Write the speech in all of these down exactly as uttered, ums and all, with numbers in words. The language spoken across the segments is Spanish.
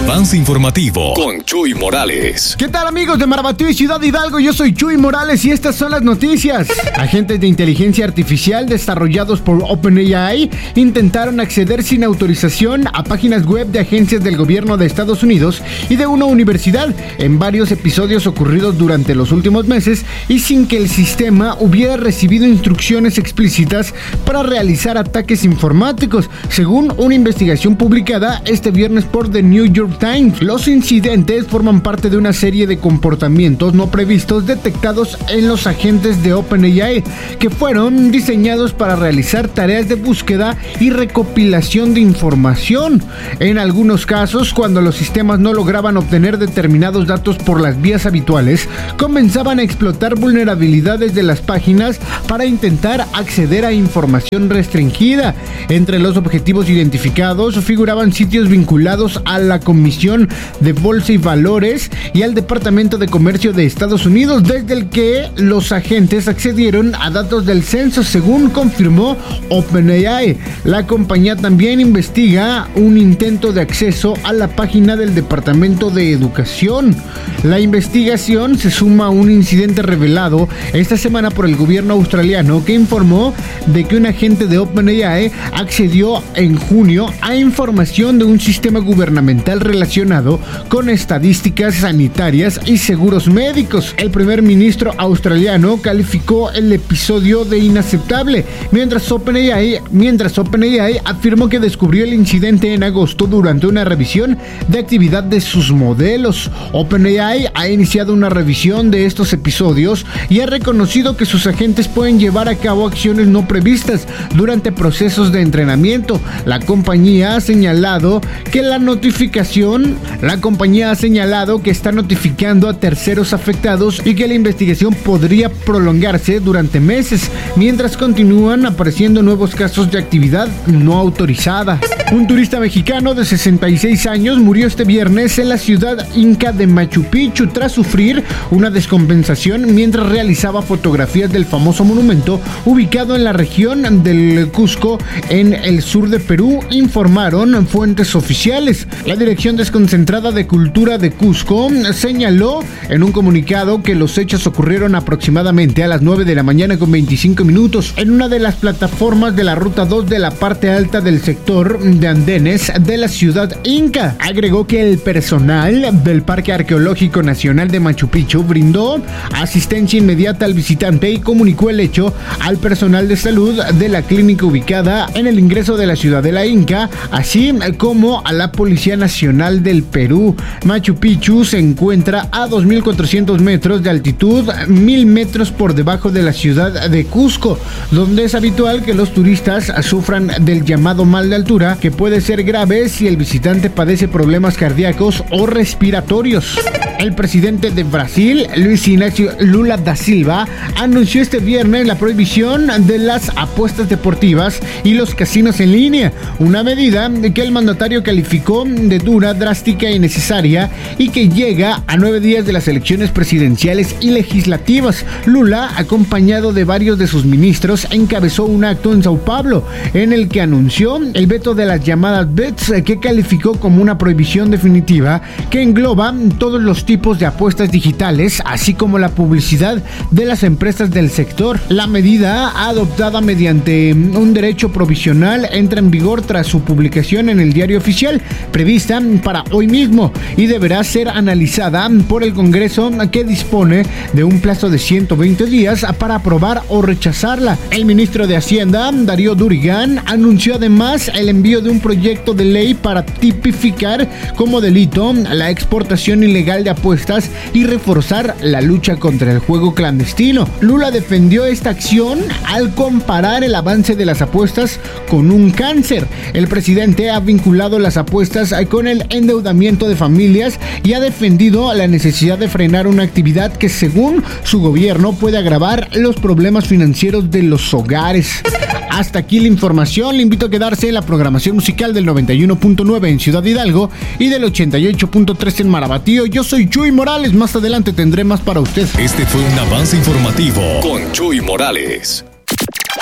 avance informativo con Chuy Morales. ¿Qué tal, amigos de Marabatío y Ciudad Hidalgo? Yo soy Chuy Morales y estas son las noticias. Agentes de inteligencia artificial desarrollados por OpenAI intentaron acceder sin autorización a páginas web de agencias del gobierno de Estados Unidos y de una universidad en varios episodios ocurridos durante los últimos meses y sin que el sistema hubiera recibido instrucciones explícitas para realizar ataques informáticos, según una investigación publicada este viernes por The New York Times. Los incidentes forman parte de una serie de comportamientos no previstos detectados en los agentes de OpenAI, que fueron diseñados para realizar tareas de búsqueda y recopilación de información. En algunos casos, cuando los sistemas no lograban obtener determinados datos por las vías habituales, comenzaban a explotar vulnerabilidades de las páginas para intentar acceder a información restringida. Entre los objetivos identificados figuraban sitios vinculados a la Comisión de Bolsa y Valores y al Departamento de Comercio de Estados Unidos, desde el que los agentes accedieron a datos del censo, según confirmó OpenAI. La compañía también investiga un intento de acceso a la página del Departamento de Educación. La investigación se suma a un incidente revelado esta semana por el gobierno australiano, que informó de que un agente de OpenAI accedió en junio a información de un sistema gubernamental relacionado con estadísticas sanitarias y seguros médicos. El primer ministro australiano calificó el episodio de inaceptable, mientras OpenAI, mientras OpenAI afirmó que descubrió el incidente en agosto durante una revisión de actividad de sus modelos. OpenAI ha iniciado una revisión de estos episodios y ha reconocido que sus agentes pueden llevar a cabo acciones no previstas durante procesos de entrenamiento. La compañía ha señalado que la notificación, la compañía ha señalado que está notificando a terceros afectados y que la investigación podría prolongarse durante meses, mientras continúan apareciendo nuevos casos de actividad no autorizada. Un turista mexicano de sesenta y seis años murió este viernes en la ciudad inca de Machu Picchu tras sufrir una descompensación mientras realizaba fotografías del famoso monumento ubicado en la región del Cusco, en el sur de Perú, informaron fuentes oficiales. La Dirección Desconcentrada de Cultura de Cusco señaló en un comunicado que los hechos ocurrieron aproximadamente a las nueve de la mañana con veinticinco minutos en una de las plataformas de la ruta dos de la parte alta del sector de andenes de la ciudad inca. Agregó que el personal del Parque Arqueológico Nacional de Machu Picchu brindó asistencia inmediata al visitante y comunicó el hecho al personal de salud de la clínica ubicada en el ingreso de la Ciudadela Inca, así como a la Policía Nacional del Perú. Machu Picchu se encuentra a dos mil cuatrocientos metros de altitud, mil metros por debajo de la ciudad de Cusco, donde es habitual que los turistas sufran del llamado mal de altura, que puede ser grave si el visitante padece problemas cardíacos o respiratorios. El presidente de Brasil, Luis Inácio Lula da Silva, anunció este viernes la prohibición de las apuestas deportivas y los casinos en línea, una medida que el mandatario calificó de dura, drástica y necesaria, y que llega a nueve días de las elecciones presidenciales y legislativas. Lula, acompañado de varios de sus ministros, encabezó un acto en Sao Paulo en el que anunció el veto de las llamadas bets, que calificó como una prohibición definitiva que engloba todos los tipos de apuestas digitales, así como la publicidad de las empresas del sector. La medida, adoptada mediante un derecho provisional, entra en vigor tras su publicación en el Diario Oficial, prevista para hoy mismo, y deberá ser analizada por el Congreso, que dispone de un plazo de ciento veinte días para aprobar o rechazarla. El ministro de Hacienda, Darío Durigán, anunció además el envío de un proyecto de ley para tipificar como delito la exportación ilegal de apuestas y reforzar la lucha contra el juego clandestino. Lula defendió esta acción al comparar el avance de las apuestas con un cáncer. El presidente ha vinculado las apuestas con el endeudamiento de familias y ha defendido la necesidad de frenar una actividad que, según su gobierno, puede agravar los problemas financieros de los hogares. Hasta aquí la información. Le invito a quedarse en la programación musical del noventa y uno punto nueve en Ciudad Hidalgo y del ochenta y ocho punto tres en Marabatío. Yo soy Chuy Morales. Más adelante tendré más para usted. Este fue un avance informativo con Chuy Morales.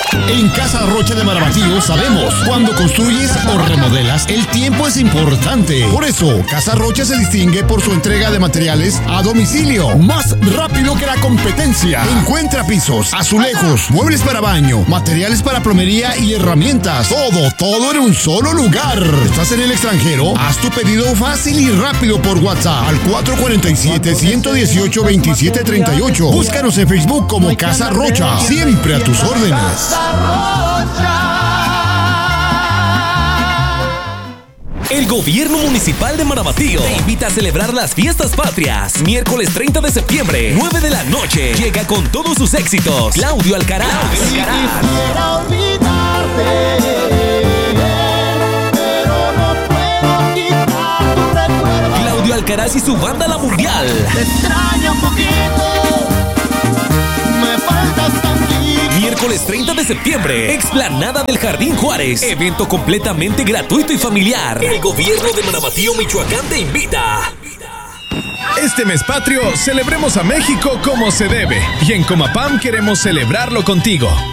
En Casa Rocha de Marabatío sabemos, cuando construyes o remodelas, el tiempo es importante. Por eso, Casa Rocha se distingue por su entrega de materiales a domicilio, más rápido que la competencia. Encuentra pisos, azulejos, muebles para baño, materiales para plomería y herramientas. Todo, todo en un solo lugar. ¿Estás en el extranjero? Haz tu pedido fácil y rápido por WhatsApp al cuatro cuatro siete, uno uno ocho, dos siete tres ocho. Búscanos en Facebook como Casa Rocha. Siempre a tus órdenes. El gobierno municipal de Marabatío te invita a celebrar las fiestas patrias. Miércoles treinta de septiembre, nueve de la noche. Llega con todos sus éxitos Claudio Alcaraz. Claudio Alcaraz. Quisiera olvidarte, pero no puedo quitar tu recuerdo. Claudio Alcaraz y su banda La Mundial. Te extraño un poquito, me faltas tantito. Miércoles treinta de septiembre, explanada del Jardín Juárez. Evento completamente gratuito y familiar. El gobierno de Marabatío, Michoacán te invita. Este mes patrio, celebremos a México como se debe. Y en Comapam queremos celebrarlo contigo.